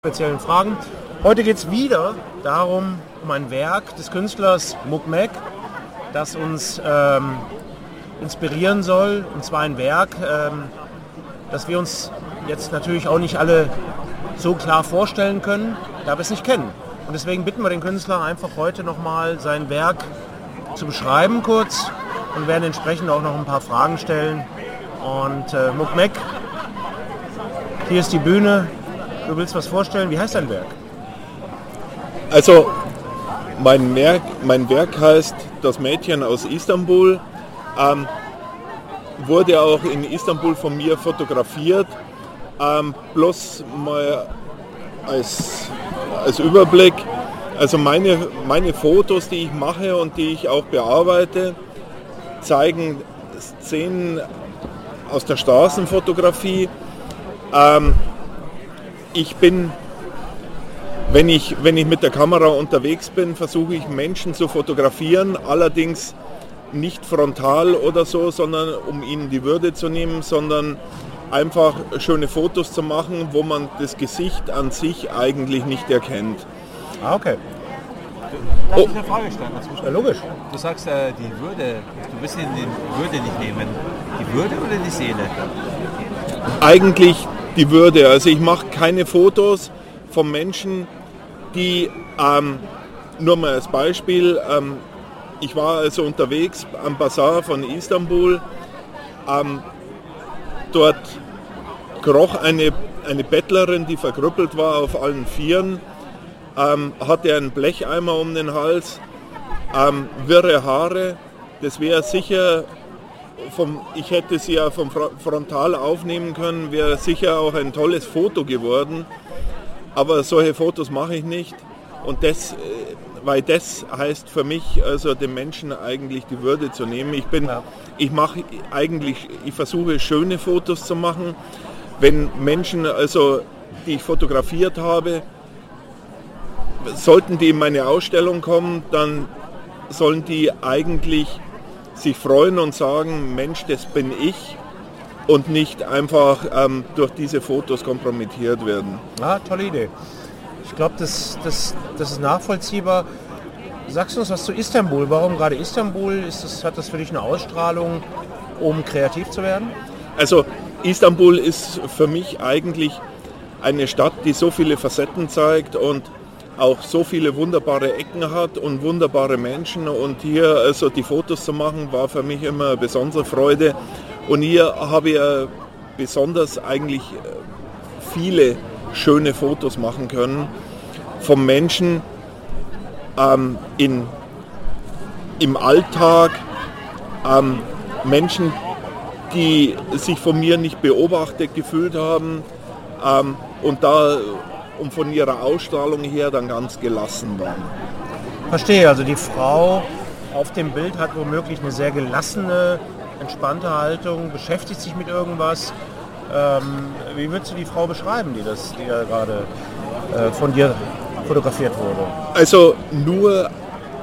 Speziellen Fragen. Heute geht es wieder darum, um ein Werk des Künstlers Muck Mack, das uns inspirieren soll. Und zwar ein Werk, das wir uns jetzt natürlich auch nicht alle so klar vorstellen können, da wir es nicht kennen. Und deswegen bitten wir den Künstler einfach heute nochmal sein Werk zu beschreiben kurz und werden entsprechend auch noch ein paar Fragen stellen. Und Muck Mack, hier ist die Bühne. Du willst was vorstellen? Wie heißt dein Werk? Also mein Werk heißt Das Mädchen aus Istanbul. Wurde auch in Istanbul von mir fotografiert. Bloß mal als Überblick. Also meine Fotos, die ich mache und die ich auch bearbeite, zeigen Szenen aus der Straßenfotografie. Ich bin, wenn ich mit der Kamera unterwegs bin, versuche ich Menschen zu fotografieren, allerdings nicht frontal oder so, sondern um ihnen die Würde zu nehmen, sondern einfach schöne Fotos zu machen, wo man das Gesicht an sich eigentlich nicht erkennt. Ah, okay. Darf ich eine Frage stellen? Ja, logisch. Du sagst, die Würde, du willst die Würde nicht nehmen. Die Würde oder die Seele? Eigentlich die Würde. Also ich mache keine Fotos von Menschen, die, nur mal als Beispiel, ich war also unterwegs am Bazar von Istanbul, dort kroch eine Bettlerin, die verkrüppelt war auf allen Vieren, hatte einen Blecheimer um den Hals, wirre Haare, das wäre sicher, ich hätte sie ja vom Frontal aufnehmen können, wäre sicher auch ein tolles Foto geworden, aber solche Fotos mache ich nicht und weil das heißt für mich, also dem Menschen eigentlich die Würde zu nehmen. Ich versuche schöne Fotos zu machen. Wenn Menschen, also die ich fotografiert habe, sollten die in meine Ausstellung kommen, dann sollen die eigentlich sich freuen und sagen, Mensch, das bin ich und nicht einfach durch diese Fotos kompromittiert werden. Ah, tolle Idee. Ich glaube, das ist nachvollziehbar. Sagst du uns was zu Istanbul? Warum gerade Istanbul? Hat das für dich eine Ausstrahlung, um kreativ zu werden? Also Istanbul ist für mich eigentlich eine Stadt, die so viele Facetten zeigt und auch so viele wunderbare Ecken hat und wunderbare Menschen, und hier also die Fotos zu machen, war für mich immer eine besondere Freude, und hier habe ich besonders eigentlich viele schöne Fotos machen können von Menschen im Alltag, Menschen, die sich von mir nicht beobachtet gefühlt haben und von ihrer Ausstrahlung her dann ganz gelassen waren. Verstehe, also die Frau auf dem Bild hat womöglich eine sehr gelassene, entspannte Haltung, beschäftigt sich mit irgendwas. Wie würdest du die Frau beschreiben, die da gerade von dir fotografiert wurde? Also nur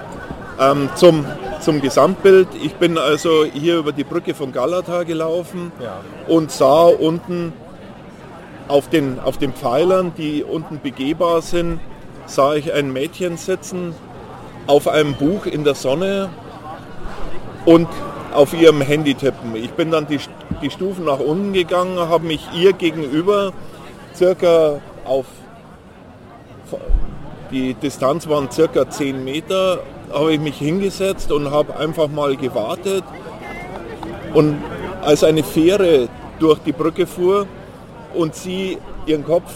zum Gesamtbild. Ich bin also hier über die Brücke von Galata gelaufen, ja, und sah unten auf den Pfeilern, die unten begehbar sind, sah ich ein Mädchen sitzen auf einem Buch in der Sonne und auf ihrem Handy tippen. Ich bin dann die Stufen nach unten gegangen, habe mich ihr gegenüber, die Distanz waren circa 10 Meter, habe ich mich hingesetzt und habe einfach mal gewartet. Und als eine Fähre durch die Brücke fuhr und sie ihren Kopf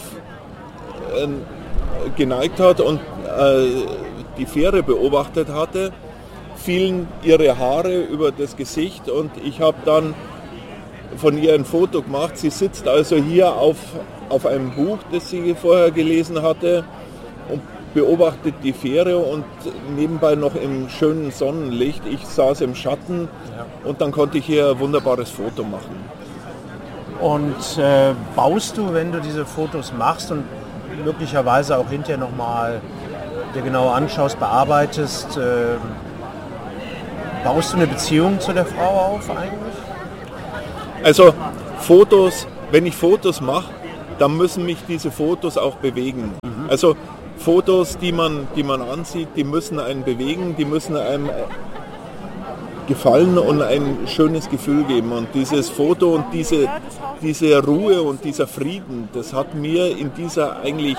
geneigt hat und die Fähre beobachtet hatte, fielen ihre Haare über das Gesicht, und ich habe dann von ihr ein Foto gemacht. Sie sitzt also hier auf einem Buch, das sie vorher gelesen hatte, und beobachtet die Fähre und nebenbei noch im schönen Sonnenlicht. Ich saß im Schatten, ja, und dann konnte ich hier ein wunderbares Foto machen. Und baust du, wenn du diese Fotos machst und möglicherweise auch hinterher nochmal dir genau anschaust, bearbeitest, baust du eine Beziehung zu der Frau auf eigentlich? Also Fotos, wenn ich Fotos mache, dann müssen mich diese Fotos auch bewegen. Also Fotos, die man ansieht, die müssen einen bewegen, die müssen einem gefallen und ein schönes Gefühl geben. Und dieses Foto und diese Ruhe und dieser Frieden, das hat mir in dieser eigentlich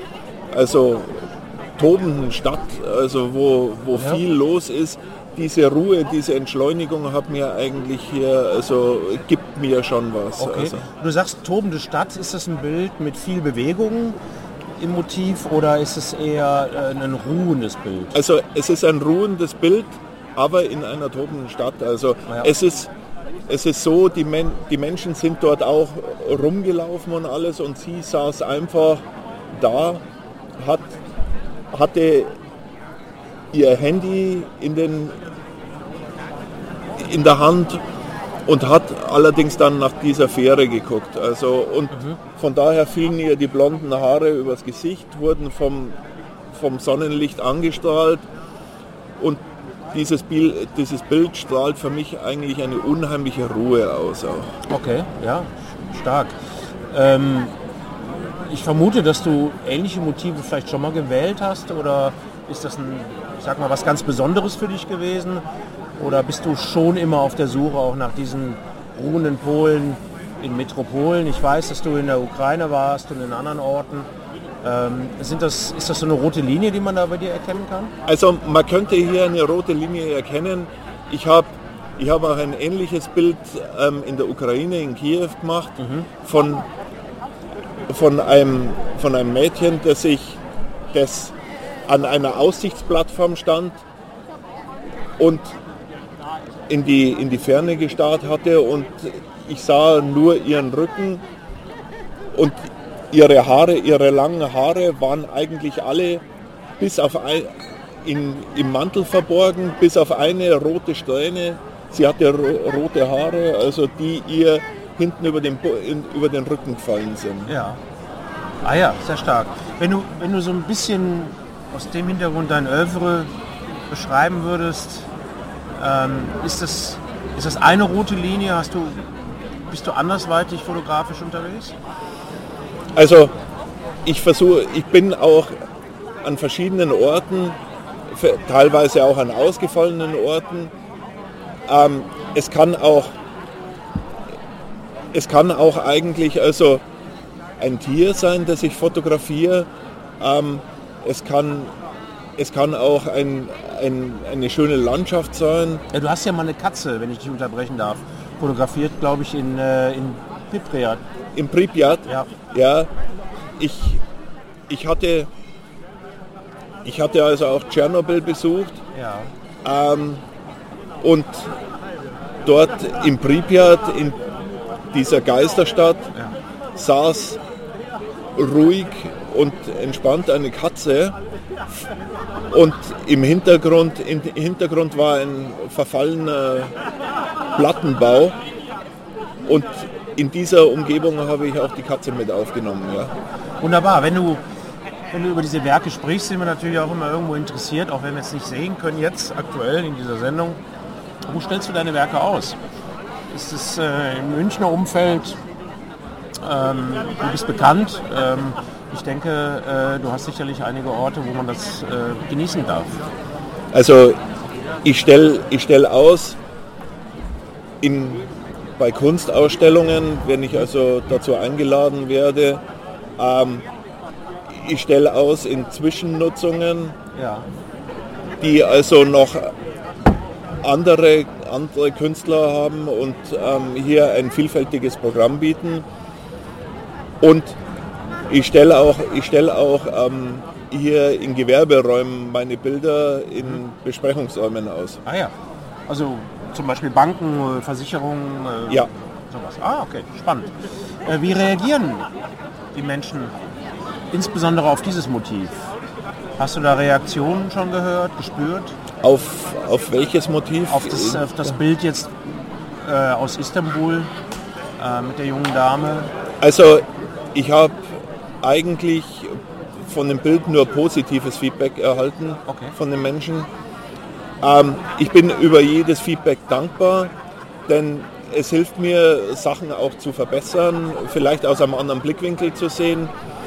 tobenden Stadt, also wo viel los ist, diese Ruhe, diese Entschleunigung hat mir eigentlich hier, gibt mir schon was. Okay. Du sagst tobende Stadt, ist das ein Bild mit viel Bewegung im Motiv oder ist es eher ein ruhendes Bild? Also es ist ein ruhendes Bild, aber in einer tobenden Stadt. Also es ist so, die Menschen sind dort auch rumgelaufen und alles und sie saß einfach da, hatte ihr Handy in der Hand und hat allerdings dann nach dieser Fähre geguckt. Von daher fielen ihr die blonden Haare übers Gesicht, wurden vom Sonnenlicht angestrahlt und dieses Bild strahlt für mich eigentlich eine unheimliche Ruhe aus auch. Okay, ja, stark. Ich vermute, dass du ähnliche Motive vielleicht schon mal gewählt hast oder ist das was ganz Besonderes für dich gewesen? Oder bist du schon immer auf der Suche auch nach diesen ruhenden Polen in Metropolen? Ich weiß, dass du in der Ukraine warst und in anderen Orten. Ist das so eine rote Linie, die man da bei dir erkennen kann? Also man könnte hier eine rote Linie erkennen. Ich habe auch ein ähnliches Bild in der Ukraine, in Kiew gemacht, von einem Mädchen, das an einer Aussichtsplattform stand und in die Ferne gestarrt hatte und ich sah nur ihren Rücken und ihre langen Haare waren eigentlich alle bis auf im Mantel verborgen, bis auf eine rote Strähne. Sie hatte rote Haare, also die ihr hinten über den Rücken gefallen sind. Ja. Ah ja, sehr stark. Wenn du so ein bisschen aus dem Hintergrund dein Oeuvre beschreiben würdest, ist das eine rote Linie? Bist du andersweitig fotografisch unterwegs? Also ich bin auch an verschiedenen Orten, teilweise auch an ausgefallenen Orten. Es kann auch eigentlich ein Tier sein, das ich fotografiere. Es kann auch eine schöne Landschaft sein. Ja, du hast ja mal eine Katze, wenn ich dich unterbrechen darf, fotografiert, glaube ich, in Pripyat. In Pripyat? Ja. Ich hatte also auch Tschernobyl besucht. Ja. Und dort in Pripyat, in dieser Geisterstadt, saß ruhig und entspannt eine Katze und im Hintergrund war ein verfallener Plattenbau und in dieser Umgebung habe ich auch die Katze mit aufgenommen. Ja. Wunderbar, wenn du über diese Werke sprichst, sind wir natürlich auch immer irgendwo interessiert, auch wenn wir es nicht sehen können jetzt aktuell in dieser Sendung. Wo stellst du deine Werke aus? Ist es im Münchner Umfeld? Du bist bekannt. Ich denke, du hast sicherlich einige Orte, wo man das genießen darf. Also ich stell aus bei Kunstausstellungen, wenn ich also dazu eingeladen werde. Ich stelle aus in Zwischennutzungen, die also noch andere Künstler haben und hier ein vielfältiges Programm bieten. Und ich stelle auch hier in Gewerberäumen meine Bilder in Besprechungsräumen aus. Ah ja, also zum Beispiel Banken, Versicherungen, ja. Sowas. Ah, okay, spannend. Wie reagieren die Menschen insbesondere auf dieses Motiv? Hast du da Reaktionen schon gehört, gespürt? Auf welches Motiv? Auf das Bild jetzt aus Istanbul mit der jungen Dame. Also ich habe eigentlich von dem Bild nur positives Feedback erhalten von den Menschen. Ich bin über jedes Feedback dankbar, denn es hilft mir, Sachen auch zu verbessern, vielleicht aus einem anderen Blickwinkel zu sehen.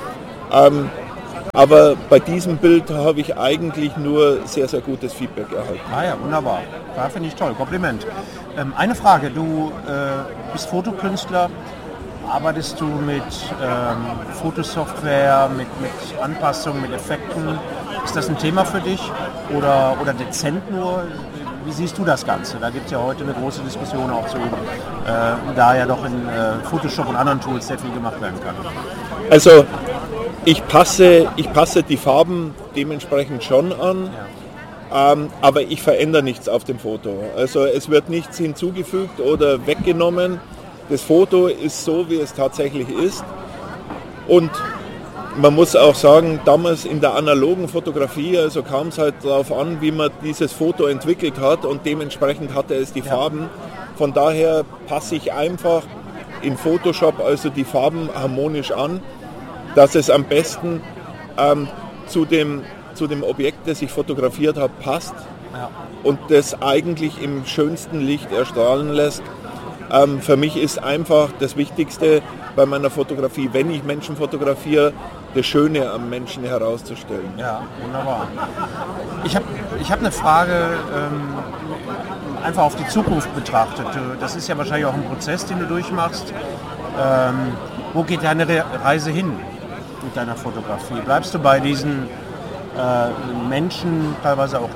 Aber bei diesem Bild habe ich eigentlich nur sehr, sehr gutes Feedback erhalten. Ah ja, wunderbar. Da finde ich toll. Kompliment. Eine Frage. Du bist Fotokünstler. Arbeitest du mit Fotosoftware, mit Anpassungen, mit Effekten? Ist das ein Thema für dich oder dezent nur? Wie siehst du das Ganze? Da gibt es ja heute eine große Diskussion auch zu, da ja doch in Photoshop und anderen Tools sehr viel gemacht werden kann. Also ich passe die Farben dementsprechend schon an, aber ich verändere nichts auf dem Foto. Also es wird nichts hinzugefügt oder weggenommen. Das Foto ist so, wie es tatsächlich ist. Und man muss auch sagen, damals in der analogen Fotografie, also kam es halt darauf an, wie man dieses Foto entwickelt hat und dementsprechend hatte es die Farben. Von daher passe ich einfach in Photoshop also die Farben harmonisch an, dass es am besten zu dem Objekt, das ich fotografiert habe, passt und das eigentlich im schönsten Licht erstrahlen lässt. Für mich ist einfach das Wichtigste bei meiner Fotografie, wenn ich Menschen fotografiere, das Schöne am Menschen herauszustellen. Ja, wunderbar. Ich hab eine Frage, einfach auf die Zukunft betrachtet. Das ist ja wahrscheinlich auch ein Prozess, den du durchmachst. Wo geht deine Reise hin mit deiner Fotografie? Bleibst du bei diesen Menschen, teilweise auch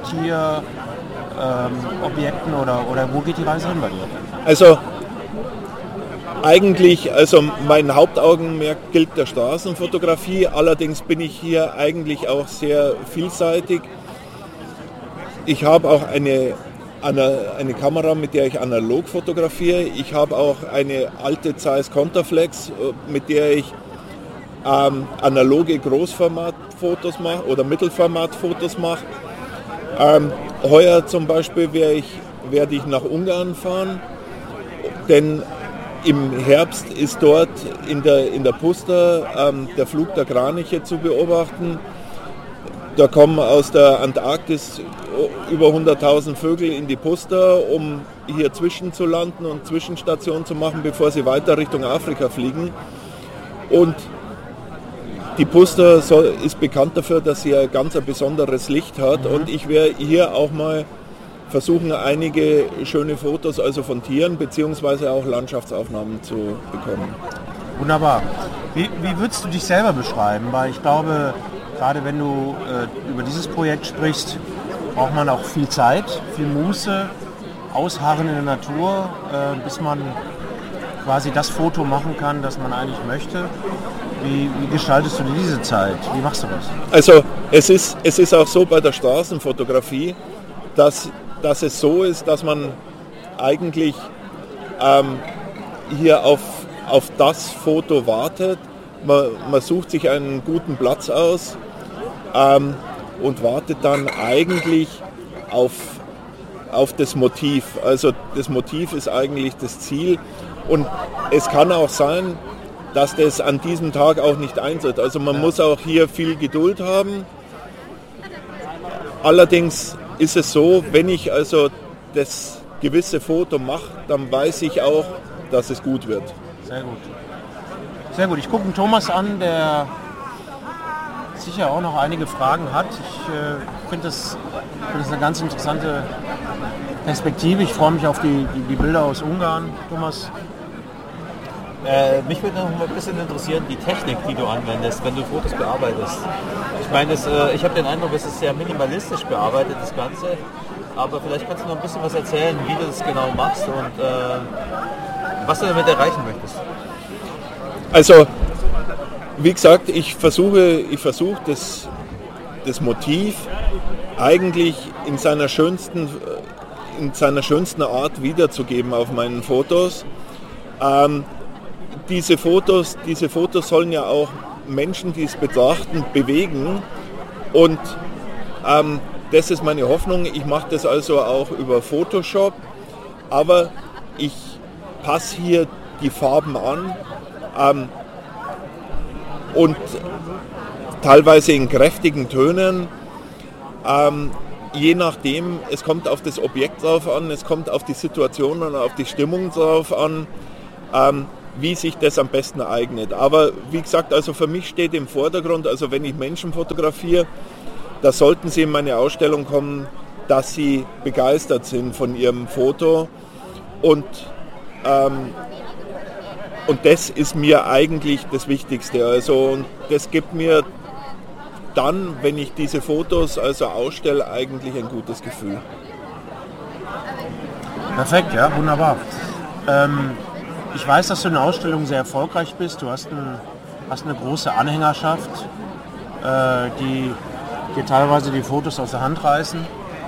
Objekten oder wo geht die Reise hin bei dir? Also eigentlich, mein Hauptaugenmerk gilt der Straßenfotografie, allerdings bin ich hier eigentlich auch sehr vielseitig. Ich habe auch eine Kamera, mit der ich analog fotografiere. Ich habe auch eine alte Zeiss Contaflex, mit der ich analoge Großformatfotos mache oder Mittelformatfotos mache. Heuer zum Beispiel werde ich nach Ungarn fahren, denn im Herbst ist dort in der Puster der Flug der Kraniche zu beobachten. Da kommen aus der Antarktis über 100.000 Vögel in die Puster, um hier zwischenzulanden und Zwischenstationen zu machen, bevor sie weiter Richtung Afrika fliegen. Und die Puster ist bekannt dafür, dass sie ein ganz besonderes Licht hat. Und ich werde hier auch mal versuchen, einige schöne Fotos also von Tieren bzw. auch Landschaftsaufnahmen zu bekommen. Wunderbar. Wie würdest du dich selber beschreiben? Weil ich glaube, gerade wenn du über dieses Projekt sprichst, braucht man auch viel Zeit, viel Muße, Ausharren in der Natur, bis man quasi das Foto machen kann, das man eigentlich möchte. Wie gestaltest du diese Zeit? Wie machst du das? Also es ist auch so bei der Straßenfotografie, dass es so ist, dass man eigentlich hier auf das Foto wartet. Man sucht sich einen guten Platz aus und wartet dann eigentlich auf das Motiv. Also das Motiv ist eigentlich das Ziel und es kann auch sein, dass das an diesem Tag auch nicht eintritt. Also man muss auch hier viel Geduld haben. Allerdings ist es so, wenn ich also das gewisse Foto mache, dann weiß ich auch, dass es gut wird. Sehr gut. Sehr gut. Ich gucke den Thomas an, der sicher auch noch einige Fragen hat. Ich finde das eine ganz interessante Perspektive. Ich freue mich auf die Bilder aus Ungarn. Thomas? Mich würde noch ein bisschen interessieren, die Technik, die du anwendest, wenn du Fotos bearbeitest. Ich meine, ich habe den Eindruck, es ist sehr minimalistisch bearbeitet, das Ganze. Aber vielleicht kannst du noch ein bisschen was erzählen, wie du das genau machst und was du damit erreichen möchtest. Also, wie gesagt, ich versuche das Motiv eigentlich in seiner schönsten Art wiederzugeben auf meinen Fotos. Diese Fotos sollen ja auch Menschen, die es betrachten, bewegen und das ist meine Hoffnung. Ich mache das also auch über Photoshop, aber ich passe hier die Farben an und teilweise in kräftigen Tönen. je nachdem, es kommt auf das Objekt drauf an, es kommt auf die Situation und auf die Stimmung drauf an, wie sich das am besten eignet. Aber wie gesagt, also für mich steht im Vordergrund, also wenn ich Menschen fotografiere, da sollten sie in meine Ausstellung kommen, dass sie begeistert sind von ihrem Foto und das ist mir eigentlich das Wichtigste. Also und das gibt mir dann, wenn ich diese Fotos also ausstelle, eigentlich ein gutes Gefühl. Perfekt, ja, wunderbar. Ich weiß, dass du in der Ausstellung sehr erfolgreich bist. Du hast eine große Anhängerschaft, die dir teilweise die Fotos aus der Hand reißen.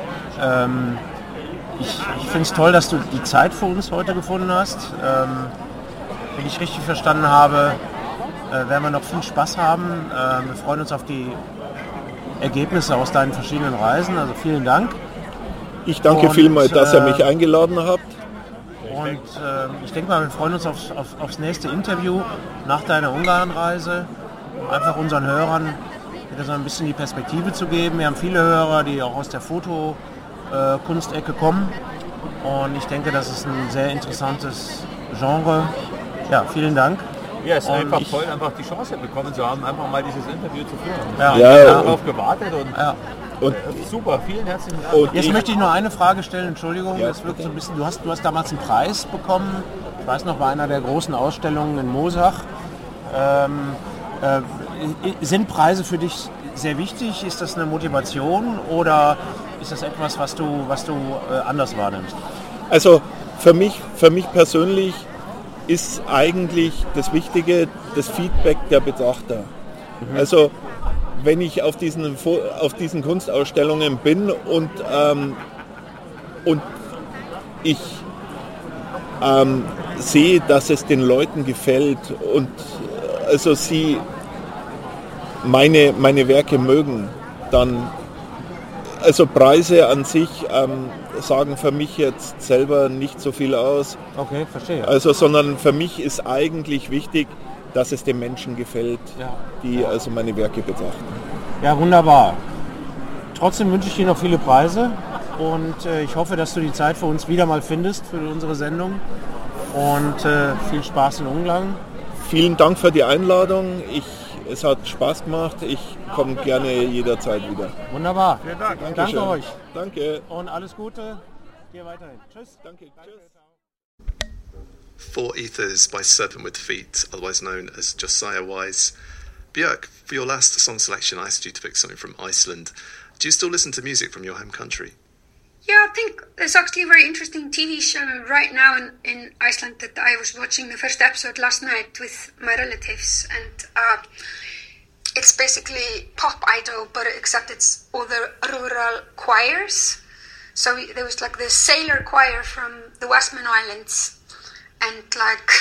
Ich finde es toll, dass du die Zeit für uns heute gefunden hast. Wenn ich richtig verstanden habe, werden wir noch viel Spaß haben. Wir freuen uns auf die Ergebnisse aus deinen verschiedenen Reisen. Also vielen Dank. Ich danke vielmals, dass ihr mich eingeladen habt. Und ich denke mal, wir freuen uns aufs nächste Interview nach deiner Ungarnreise, um einfach unseren Hörern wieder so ein bisschen die Perspektive zu geben. Wir haben viele Hörer, die auch aus der Fotokunstecke kommen. Und ich denke, das ist ein sehr interessantes Genre. Ja, vielen Dank. Ja, es ist einfach toll, einfach die Chance bekommen zu haben, einfach mal dieses Interview zu führen. Ja. Ich habe darauf gewartet und super, vielen herzlichen Dank. Und jetzt möchte ich nur eine Frage stellen, Entschuldigung, das wirkt so ein bisschen, du hast damals einen Preis bekommen, ich weiß noch, bei einer der großen Ausstellungen in Moosach. Sind Preise für dich sehr wichtig? Ist das eine Motivation oder ist das etwas, was du anders wahrnimmst? Also für mich persönlich ist eigentlich das Wichtige das Feedback der Betrachter. Also wenn ich auf diesen Kunstausstellungen bin und ich sehe, dass es den Leuten gefällt und also sie meine Werke mögen, dann also Preise an sich sagen für mich jetzt selber nicht so viel aus. Okay, verstehe. Also, sondern für mich ist eigentlich wichtig, dass es den Menschen gefällt, die also meine Werke betrachten. Ja, wunderbar. Trotzdem wünsche ich dir noch viele Preise und ich hoffe, dass du die Zeit für uns wieder mal findest für unsere Sendung und viel Spaß in Ungarn. Vielen Dank für die Einladung. Es hat Spaß gemacht. Ich komme gerne jederzeit wieder. Wunderbar. Vielen Dank. Danke euch. Danke. Und alles Gute. Dir weiterhin. Tschüss. Danke. Tschüss. Four Ethers by Serpent with Feet, otherwise known as Josiah Wise. Björk, for your last song selection, I asked you to pick something from Iceland. Do you still listen to music from your home country? Yeah, I think there's actually a very interesting TV show right now in Iceland that I was watching the first episode last night with my relatives, and it's basically Pop Idol, but except it's all the rural choirs. So there was like the sailor choir from the Westman Islands, and like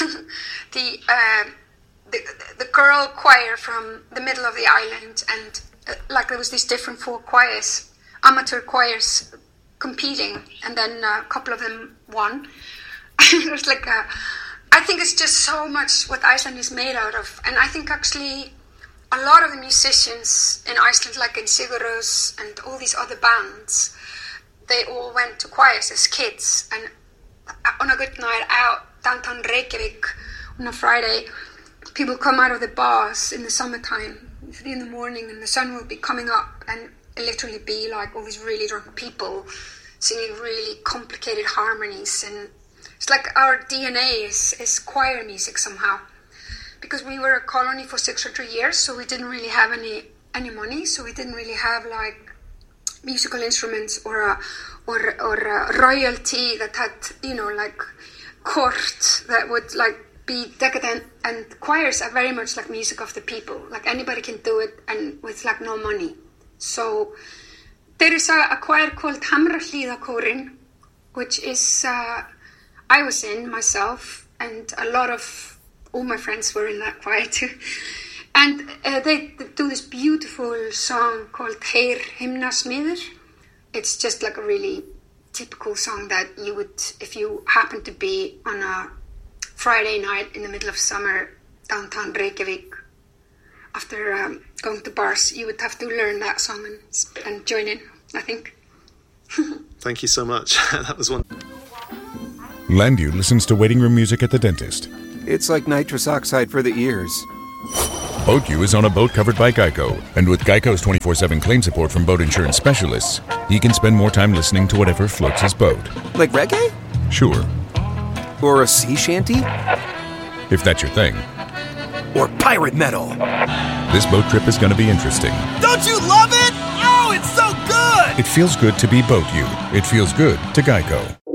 the girl choir from the middle of the island, and like there was these different four choirs, amateur choirs competing, and then a couple of them won. It was like I think it's just so much what Iceland is made out of, and I think actually a lot of the musicians in Iceland, like in Sigur Rós and all these other bands, they all went to choirs as kids, and on a good night out downtown Reykjavik on a Friday, people come out of the bars in the summertime, 3 in the morning, and the sun will be coming up, and literally be like all these really drunk people singing really complicated harmonies, and it's like our DNA is choir music somehow, because we were a colony for 600 years, so we didn't really have any money, so we didn't really have like musical instruments or a royalty that had, you know, like court that would like be decadent, and choirs are very much like music of the people, like anybody can do it and with like no money. So there is a choir called Hamrahlíðarkórinn, which is I was in myself, and a lot of all my friends were in that choir too. And they do this beautiful song called Heyr himnasmiður. It's just like a really typical song that you would, if you happen to be on a Friday night in the middle of summer downtown Reykjavik, after going to bars, you would have to learn that song and join in, I think. Thank you so much. That was one. Landu listens to waiting room music at the dentist. It's like nitrous oxide for the ears. BoatU is on a boat covered by Geico, and with Geico's 24/7 claim support from boat insurance specialists, he can spend more time listening to whatever floats his boat. Like reggae? Sure, Or a sea shanty? if that's your thing. Or pirate metal? This boat trip is going to be interesting. Don't you love it? Oh, it's so good! It feels good to be BoatU. It feels good to Geico.